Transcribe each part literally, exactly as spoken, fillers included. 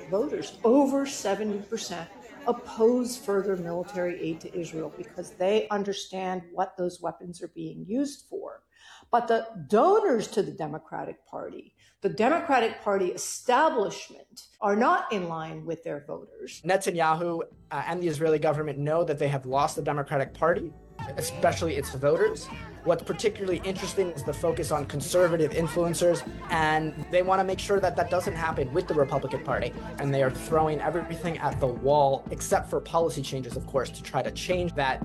voters, over seventy percent, oppose further military aid to Israel because they understand what those weapons are being used for. But the donors to the Democratic Party, the Democratic Party establishment, are not in line with their voters. Netanyahu uh, and the Israeli government know that they have lost the Democratic Party, especially its voters. What's particularly interesting is the focus on conservative influencers, and they want to make sure that that doesn't happen with the Republican Party. And they are throwing everything at the wall, except for policy changes, of course, to try to change that.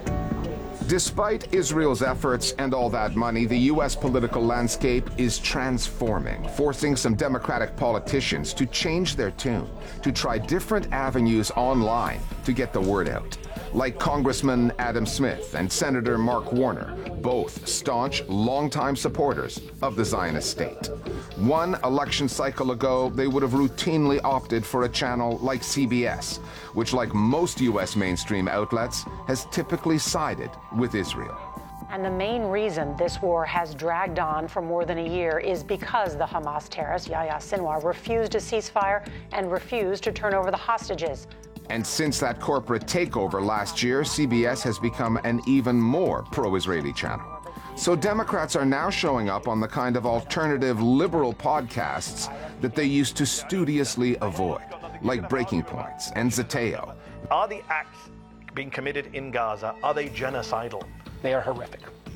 Despite Israel's efforts and all that money, the U S political landscape is transforming, forcing some Democratic politicians to change their tune, to try different avenues online to get the word out. Like Congressman Adam Smith and Senator Mark Warner, both staunch, longtime supporters of the Zionist state. One election cycle ago, they would have routinely opted for a channel like C B S, which, like most U S mainstream outlets, has typically sided with Israel. And the main reason this war has dragged on for more than a year is because the Hamas terrorist, Yahya Sinwar, refused a ceasefire and refused to turn over the hostages. And since that corporate takeover last year, C B S has become an even more pro-Israeli channel. So Democrats are now showing up on the kind of alternative liberal podcasts that they used to studiously avoid, like Breaking Points and Zateo. Are the acts being committed in Gaza, are they genocidal? They are horrific.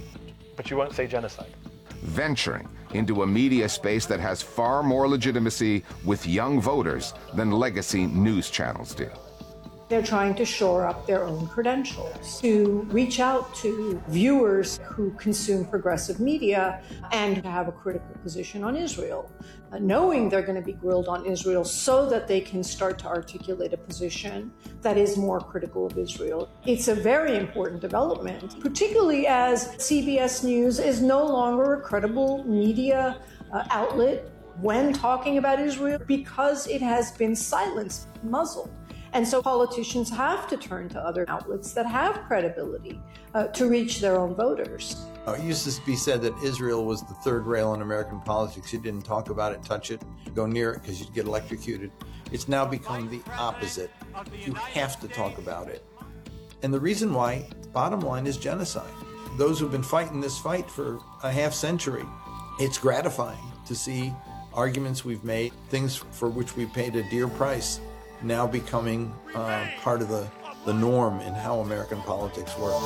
But you won't say genocide. Venturing into a media space that has far more legitimacy with young voters than legacy news channels do. They're trying to shore up their own credentials, to reach out to viewers who consume progressive media and to have a critical position on Israel, uh, knowing they're going to be grilled on Israel so that they can start to articulate a position that is more critical of Israel. It's a very important development, particularly as C B S News is no longer a credible media uh, outlet when talking about Israel because it has been silenced, muzzled. And so politicians have to turn to other outlets that have credibility uh, to reach their own voters. It used to be said that Israel was the third rail in American politics. You didn't talk about it, touch it, go near it because you'd get electrocuted. It's now become the opposite. You have to talk about it. And the reason why, bottom line, is genocide. Those who've been fighting this fight for a half century, it's gratifying to see arguments we've made, things for which we paid a dear price, now becoming uh, part of the, the norm in how American politics works.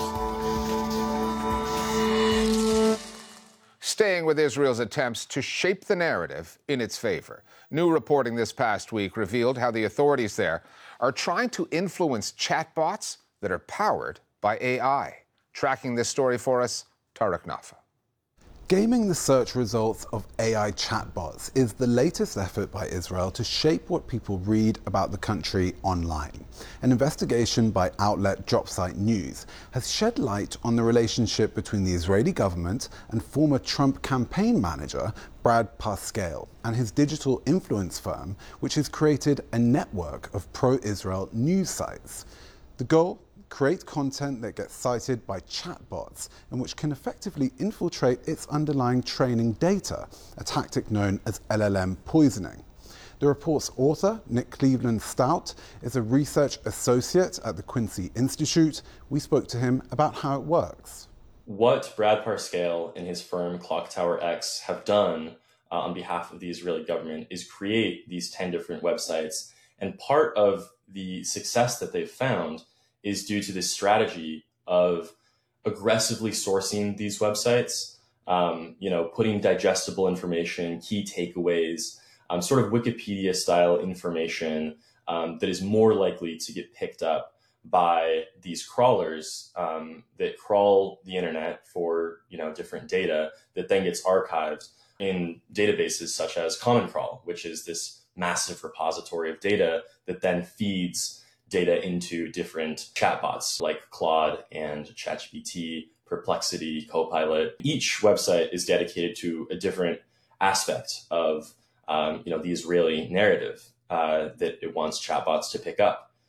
Staying with Israel's attempts to shape the narrative in its favor. New reporting this past week revealed how the authorities there are trying to influence chatbots that are powered by A I. Tracking this story for us, Tarek Nafa. Gaming the search results of A I chatbots is the latest effort by Israel to shape what people read about the country online. An investigation by outlet Dropsite News has shed light on the relationship between the Israeli government and former Trump campaign manager Brad Parscale and his digital influence firm, which has created a network of pro-Israel news sites. The goal? Create content that gets cited by chatbots and which can effectively infiltrate its underlying training data, a tactic known as L L M poisoning. The report's author, Nick Cleveland Stout, is a research associate at the Quincy Institute. We spoke to him about how it works. What Brad Parscale and his firm Clock Tower X have done uh, on behalf of the Israeli government is create these ten different websites. And part of the success that they've found is due to this strategy of aggressively sourcing these websites, um, you know, putting digestible information, key takeaways, um, sort of Wikipedia-style information um, that is more likely to get picked up by these crawlers um, that crawl the internet for, you know, different data that then gets archived in databases such as Common Crawl, which is this massive repository of data that then feeds data into different chatbots like Claude and ChatGPT, Perplexity, Copilot. Each website is dedicated to a different aspect of um, you know, the Israeli narrative uh, that it wants chatbots to pick up.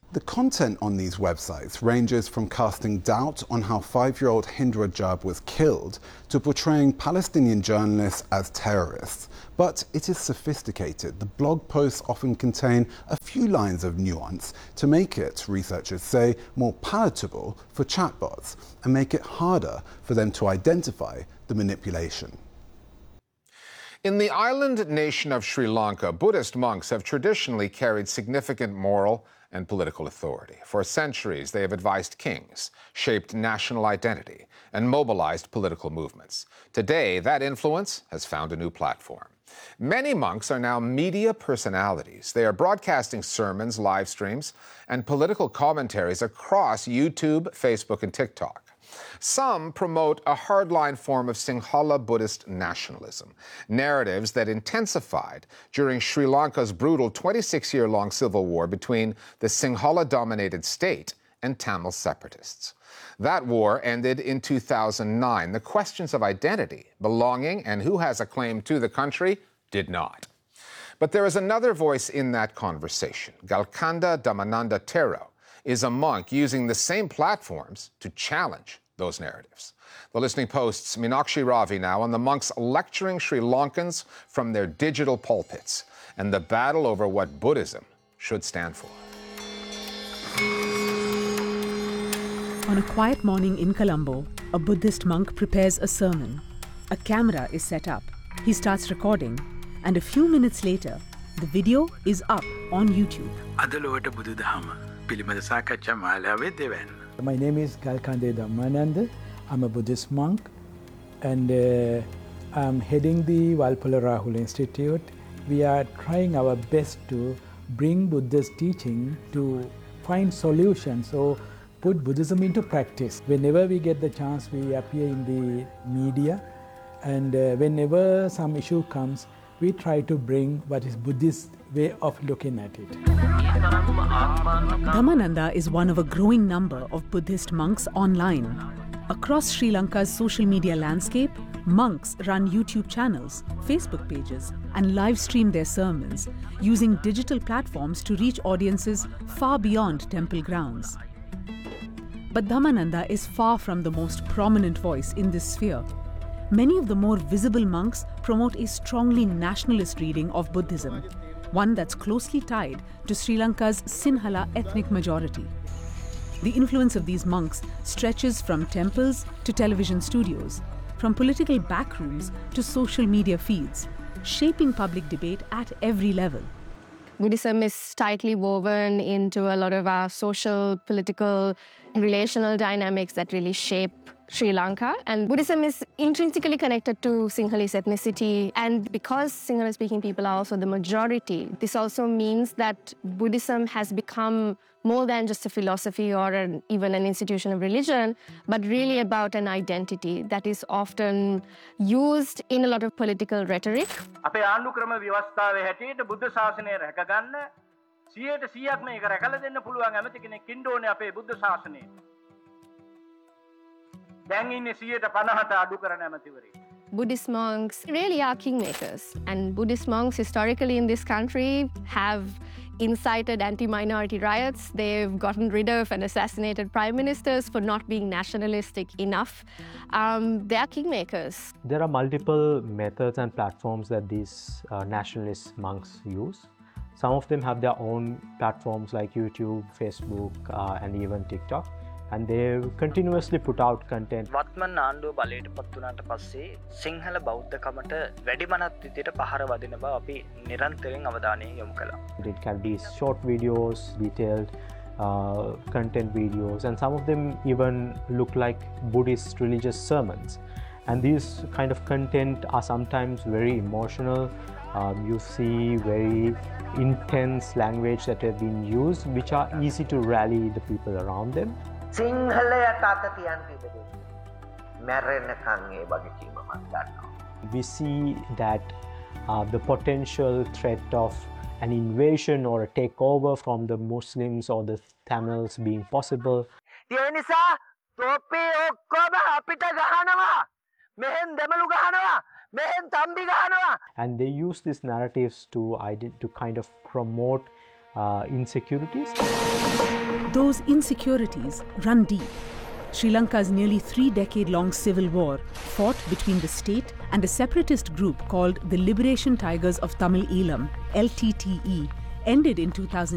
The content on these websites ranges from casting doubt on how five-year-old Hind Rajab was killed to portraying Palestinian journalists as terrorists. But it is sophisticated. The blog posts often contain a few lines of nuance to make it, researchers say, more palatable for chatbots and make it harder for them to identify the manipulation. In the island nation of Sri Lanka, Buddhist monks have traditionally carried significant moral and political authority. For centuries, they have advised kings, shaped national identity, and mobilized political movements. Today, that influence has found a new platform. Many monks are now media personalities. They are broadcasting sermons, live streams, and political commentaries across YouTube, Facebook, and TikTok. Some promote a hardline form of Sinhala Buddhist nationalism, narratives that intensified during Sri Lanka's brutal twenty-six-year-long civil war between the Sinhala-dominated state and Tamil separatists. That war ended in two thousand nine. The questions of identity, belonging, and who has a claim to the country did not. But there is another voice in that conversation. Galkanda Dhammananda Thero is a monk using the same platforms to challenge those narratives. The Listening Post's Meenakshi Ravi now on the monks lecturing Sri Lankans from their digital pulpits and the battle over what Buddhism should stand for. On a quiet morning in Colombo, a Buddhist monk prepares a sermon. A camera is set up. He starts recording, and a few minutes later, the video is up on YouTube. My name is Galkanda Dhammananda. I'm a Buddhist monk, and uh, I'm heading the Walpola Rahula Institute. We are trying our best to bring Buddhist teaching to find solutions or put Buddhism into practice. Whenever we get the chance, we appear in the media, and uh, whenever some issue comes, we try to bring what is Buddhist way of looking at it. Dhammananda is one of a growing number of Buddhist monks online. Across Sri Lanka's social media landscape, monks run YouTube channels, Facebook pages, and live stream their sermons, using digital platforms to reach audiences far beyond temple grounds. But Dhammananda is far from the most prominent voice in this sphere. Many of the more visible monks promote a strongly nationalist reading of Buddhism, one that's closely tied to Sri Lanka's Sinhala ethnic majority. The influence of these monks stretches from temples to television studios, from political backrooms to social media feeds, shaping public debate at every level. Buddhism is tightly woven into a lot of our social, political, relational dynamics that really shape Sri Lanka. And Buddhism is intrinsically connected to Sinhalese ethnicity. And because Sinhala-speaking people are also the majority, this also means that Buddhism has become more than just a philosophy or an, even an institution of religion, but really about an identity that is often used in a lot of political rhetoric. අපේ ආණ්ඩු ක්‍රම ව්‍යවස්ථාවේ හැටියට බුද්ධ ශාසනය රැකගන්න සියයට සියයක් මේක රැකලා දෙන්න පුළුවන් ඇමති කෙනෙක් ඉන්න ඕනේ අපේ බුද්ධ ශාසනයේ. දැන් ඉන්නේ සියයට පනහට අඩු කරන ඇමතිවරයෙක්. Buddhist monks really are kingmakers, and Buddhist monks historically in this country have incited anti-minority riots. They've gotten rid of and assassinated prime ministers for not being nationalistic enough. Um, they are kingmakers. There are multiple methods and platforms that these uh, nationalist monks use. Some of them have their own platforms like YouTube, Facebook, uh, and even TikTok. And they continuously put out content. වත්මන් ආණ්ඩුව බලයට පත් වුණාට පස්සේ සිංහල බෞද්ධකමට වැඩිමනත් විදියට පහර වදින බව අපි නිරන්තරයෙන් අවධානය යොමු කළා. It can be short videos, detailed uh, content videos, and some of them even look like Buddhist religious sermons. And these kind of content are sometimes very emotional. Um, you see very intense language that have been used, which are easy to rally the people around them. We see that uh, the potential threat of an invasion or a takeover from the Muslims or the Tamils being possible. And they use these narratives to, to kind of promote uh, insecurities. Those insecurities run deep. Sri Lanka's nearly three-decade-long civil war, fought between the state and a separatist group called the Liberation Tigers of Tamil Eelam, L T T E, ended in two thousand